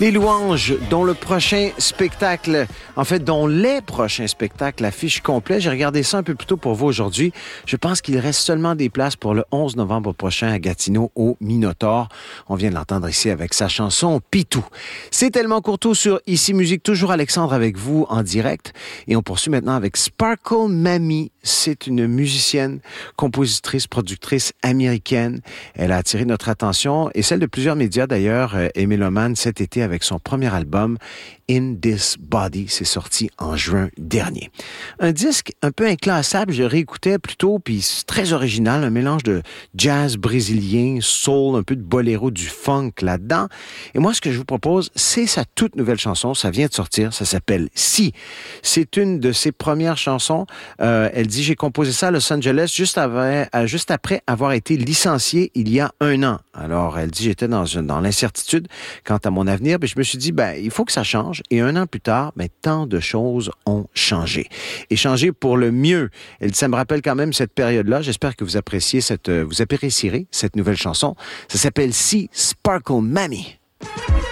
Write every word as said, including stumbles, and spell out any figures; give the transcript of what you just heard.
Les Louanges, dont le prochain spectacle, en fait, dont les prochains spectacles affichent complet. J'ai regardé ça un peu plus tôt pour vous aujourd'hui. Je pense qu'il reste seulement des places pour le onze novembre prochain à Gatineau, au Minotaure. On vient de l'entendre ici avec sa chanson « Pitou ». C'est tellement Courteau sur Ici Musique. Toujours Alexandre avec vous en direct. Et on poursuit maintenant avec Sparkle Mamie. C'est une musicienne, compositrice, productrice américaine. Elle a attiré notre attention et celle de plusieurs médias d'ailleurs et mélomanes cet été avec son premier album In This Body. C'est sorti en juin dernier. Un disque un peu inclassable, je réécoutais plutôt, puis c'est très original, un mélange de jazz brésilien, soul, un peu de boléro, du funk là-dedans. Et moi, ce que je vous propose, c'est sa toute nouvelle chanson. Ça vient de sortir, ça s'appelle Si. C'est une de ses premières chansons. Euh, elle dit, j'ai composé ça à Los Angeles juste, avant, juste après avoir été licenciée il y a un an. Alors, elle dit, j'étais dans, une, dans l'incertitude quant à mon avenir, puis je me suis dit, ben, il faut que ça change. Et un an plus tard, ben, tant de choses ont changé. Et changé pour le mieux. Elle dit, ça me rappelle quand même cette période-là. J'espère que vous appréciez cette, vous apprécierez cette nouvelle chanson. Ça s'appelle Si, Sparkle Mamie.